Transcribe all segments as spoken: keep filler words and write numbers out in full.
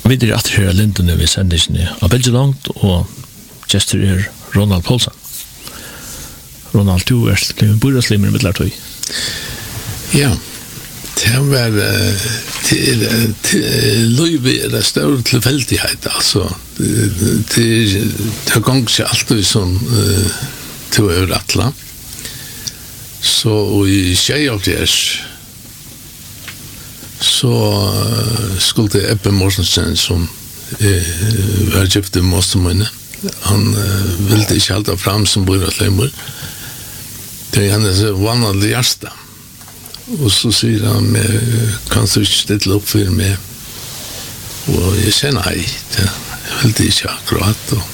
Vi er etter her Linden vi sendisene av Belgelangt, og gestur er Ronald Paulsen. Ronald, du er bordaslimer i midlertøy. Ja, det var til, til løyve er det større tilfeldighet, altså. Det er gong ikke alltid som uh, til å rattla. Så i tjejavgjørs så uh, skulle Ebbe Morsensen som uh, var gift i Mostermunne. Han uh, ville ikke halda fram som bordaslimer. Det er hennes vanlige hjärsta. Og så sier han, kan du ikke stille opp for meg? Og jeg sier nei, det vil ikke akkurat. Og.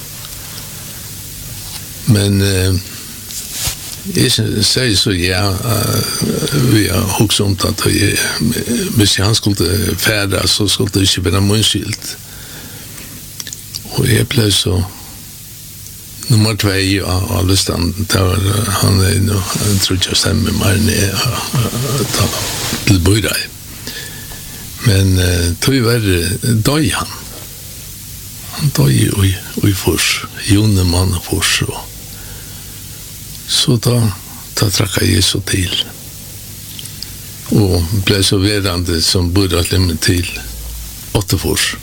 Men uh, jeg sier så ja, uh, vi har hukst om det, at jeg, hvis han skulle færre, så skulle det ikke være munnskilt. Og jeg ble så nummer två av listan, där han är nu, jag tror inte jag stämmer mer ner till Böjdaj. Men tog var döj han. Han döj i fors, Joneman och fors. Så då, då trackade jag så till. Och blev så vedande som Böjdaj lämnade till Åttefors.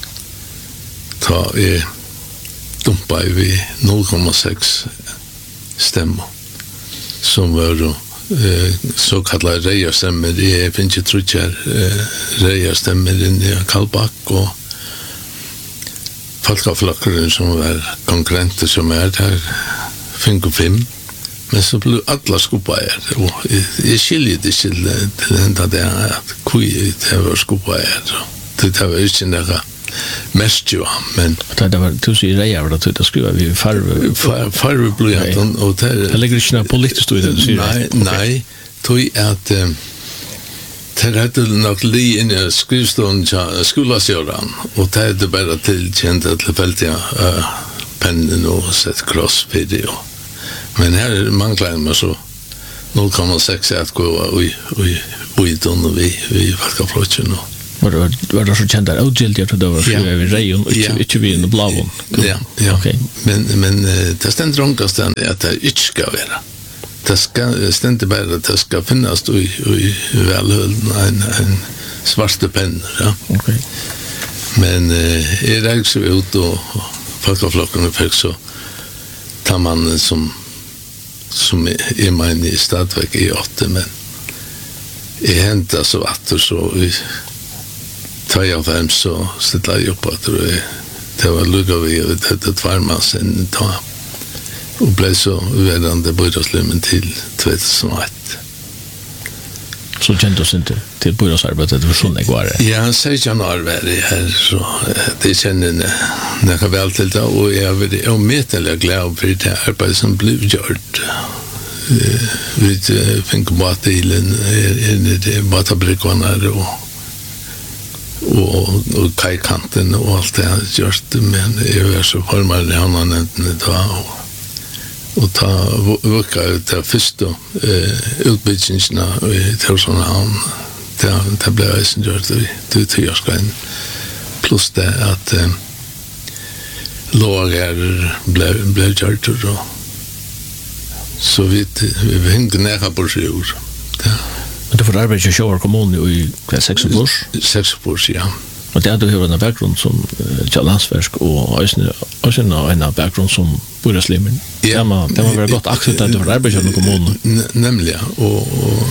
Ta är dumpa vi noll komma sex stämmor som var eh, så kallade rejarstämmor. Det finns ju trutjar eh, rejarstämmor i Kallback och Folkaflockaren som var konkurrenter som är där fem och fem. Men så blev alla skupa är och jag skiljer det till till ända där att kui det var skupa är. Det var ju inte mest jo, men det var tusen i reia var det skriva vi farve farve blyanten og det det ligger ikke noe politisk i det du sier. Nei, nei, tog at det hadde nok li inn i skrivstånden til skolasjøren, og det hadde bare tilkjent tilfeldige uh, pennen og sett crossfit. Men her mangler man så noll komma sex at gå i bøyden og vi vi folkeflotjen og Var det, var det så kjent der utgildig at det var skrivet vi reien, og ikke, ikke vi inn i blavon? Ja, ja. Okay. Men, men det stender ångast at det ikke skal være. Det skal, stender bare at det skal finnes i, i velhølden en, en svarte penn. Ja. Okay. Men eh, jeg reiser ut, og folkeflokkene fikk så tar man som, som er meg i stadverk i åtte, men jeg hentet så vatter så vi två av fem så ställde jag upp att det var lugga vi det tvärmans en ta och blev så vedande bordaslimmen till tjugohundraett. Så kände oss inte till bordasarbetet för sån var det? Ja, han säger jag när det här så det känner när jag väl till det och jag vill och medtala glad för det arbete som blev gjort. Vi fick bara till en det bara brickorna och og, og kajkanten og alt det han gjort, men jeg var så formelig han har nevnt det da, og, og ta vukka ut det første eh, utbyggingene i Torshavn, det, det ble jeg som gjort det i tøyerskrein, pluss det at eh, lager ble, ble gjort det, så vi, vi hengte nere på sjur, det Men du får arbeid i Sjøvar kommune i seks år? Seks år, ja. Og det er du har en bakgrunn som uh, landsverk og også en bakgrunn som bordaslimer. Ja. Det må være godt aktivt at du får arbeid i kommunen. Nemlig, ja. Og, og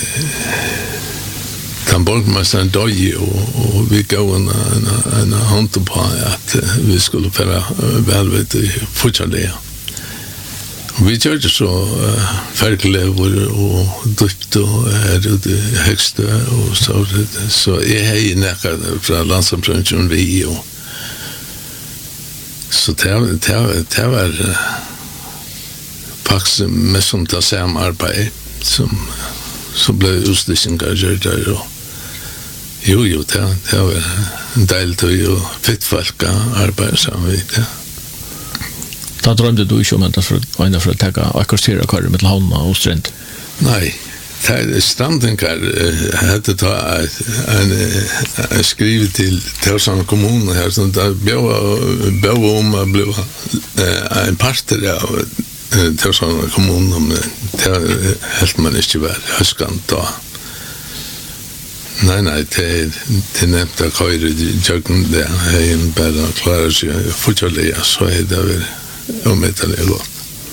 den borgmesteren døg, og, og vi gav en, en, en hånd på at vi skulle være velvitt i fortsatt. Vi gjør det så uh, fergelever og dypt og er ute høgste og så, så jeg har i nekket fra landsamfunnsjonen vi og så det, det, det var uh, faktisk mest som det samme arbeid som, som ble utstillingen gjør der og jo jo, det, det var en del tøy og fittfolk arbeid sammen vi det. Da drømte du ikke om at det var en for å tenke akkostere hva med havna og strend? Nei, det standingar hade ta en en skriv till Torshavn kommun här så där bo bo om att bli en pastor av Torshavn kommun om det helt man inte var höskan då. Nej nej det det nämnde jag köra joggen där en bara klarar sig fortsätta så är det väl om det är gott.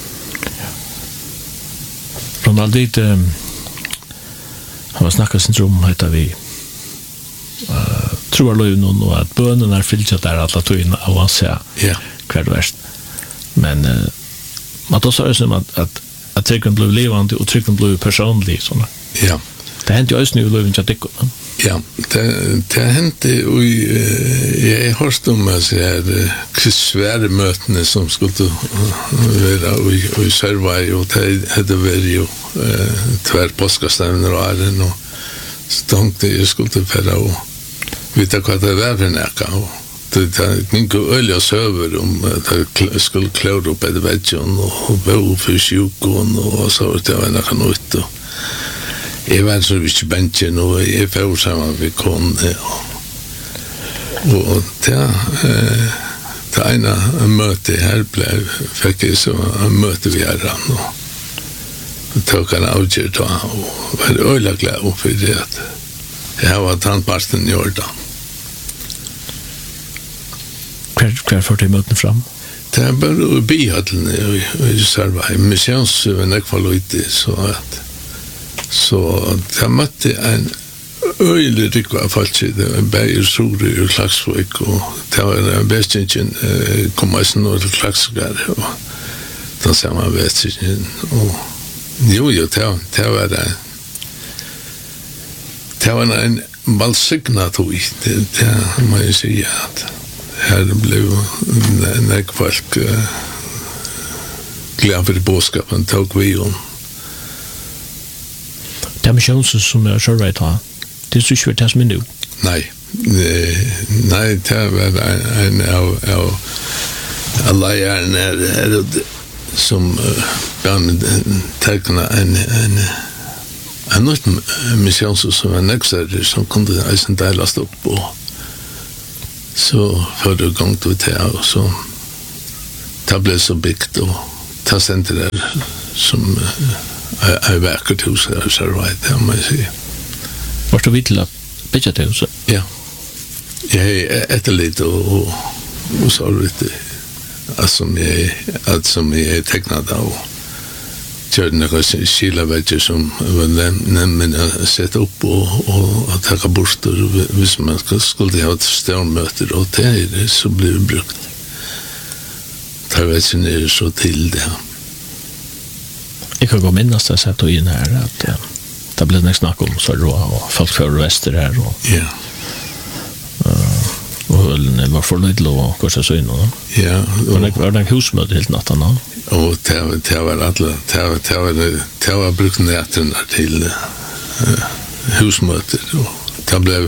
Ronald det han var snackat syndrom heter vi uh, tror jag nu och att bönen är fyllt där alla tog in och han säger ja kvart värst men uh, man då sa det som att att att trycken blev levande och trycken blev personlig såna ja det hände ju just nu löven att det ja det det hände och jag har hört om att det är svåra möten som skulle vara och och serva och det hade varit ju tvär påskastämner och är och tänkte jag skulle färra och veta vad det var för näka och det är inte öliga söver om att jag skulle klara upp ett väggen och bo för sjukon och så det var näka något och jag var så mycket bänken och jag får samman vi kunde och det det ena möte här blev fick jag så möte vi här och tog en avgjord då och var öliga glad och för det att jag var tandparsten i Jordan. Kvar kvar för det möten fram. Det är bara bihållen i Sverige. Missions var det kvar lite så att så jag mötte en öjlig rikva falsk det var Berger Sori och Klaxvik och det var en bästingen komma i snor till Klaxvik och då sa man bästingen och jo, jo, det var det var det det var en balsignator det, det må jag säga att här blev när folk glad för bådskapen tog vi om det missions som jag kör rätt ha det är så svårt att minna nej nej det var en av av alla är som barn teckna en en en nytt missions som en extra som kunde eisen delas upp och så för det gång till det och så det blev så byggt och ta center där som är verkar till så så right där man ser. Vad du vill att bättre det så. Ja. Jag är ett lite och och så lite alltså med att som är tecknat och körde några skilla vetter som men sätta upp och och att ta bort hvis man ska skulle ha ett stormöte och det så blir det brukt. Ta vet ni så till det. Jag kan gå minnas det sätt och in här att ja, det blev nästan snack om så då och folk för väster här och ja. Uh, och höllen var för lite låg och så så in då. Ja, och det var den husmöte helt natten då. Och det var det var alla det var det var det var brukt nätten till uh, husmöte och det blev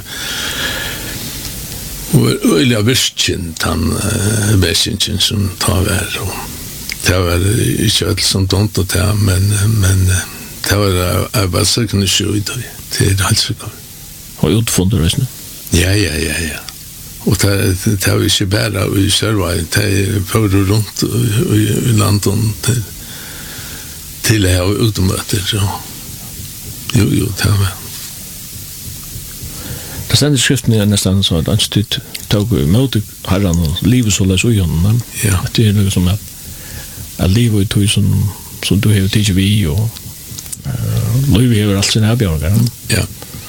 och öliga vissten han uh, bästingen som tar vär och det var inte alls som dumt och det men men det var jag var så kunde ju det det är alltså har gjort funder just nu. Ja ja ja ja. Och det det var ju bara i Sverige det för runt i landet till till här utomötet så. Jo jo det var. Det ständer skriften är nästan så att anstit tog emot herran och livet så läs och honom. Ja. Det är något som att att livet är tog som som du har tidigt vi och uh, livet är allt sina björgar. Ja.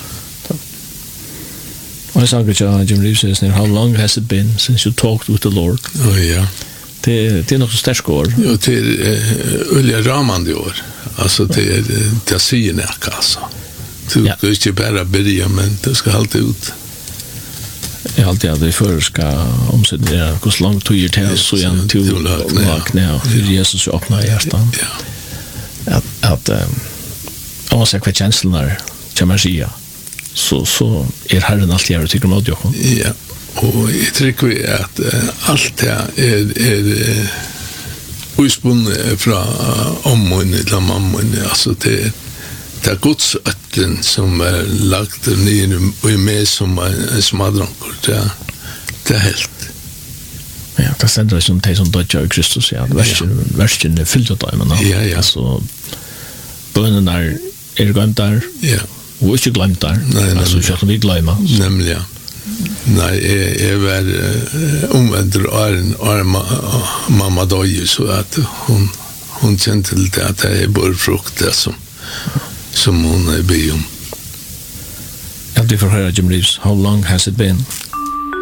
Och jag sa att Jim Reeves says, how long has it been since you talked with the Lord? Oh, ja. Det, det är något så stärkt år. Jo, det är Ulja Ramand i år. Alltså, det är det säger näka, alltså. Du ja. Ska inte bara börja, men det ska alltid ut. Jag har alltid att för ska omsätta det. Hur långt tog det till så igen till vakna och för Jesus öppna hjärtan. Ja. Att, att um, om man ser vad känslorna är, kan man säga. Så så är Herren alltid här och tycker om att jag. Ja, och jag tycker att uh, allt det är, är uh, uspunnet från uh, ommån till mamman. Alltså det, det er godsøtten som er lagt ned og er med som en smadranker. Det er, det er helt. Ja, det sender som de som dødja i Kristus, ja. Versen er fyllt av dem, ja, ja. Altså, bønnen er, er glemt der, ja. Og ikke glemt der. Nei, altså, ikke at vi glemmer. Nemlig, ja. Nei, jeg, jeg var uh, omvendt og er mamma døy, så at hun, hun kjente til det at det er bare frukt det som, som hun er by om. Ja, du får høre, Jim Reeves, how long has it been?